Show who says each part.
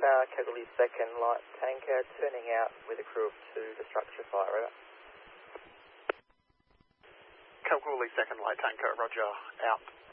Speaker 1: Kalgoorlie 2nd light tanker, turning out with a crew of 2 to structure fire, over.
Speaker 2: Kalgoorlie 2nd light tanker, roger, out.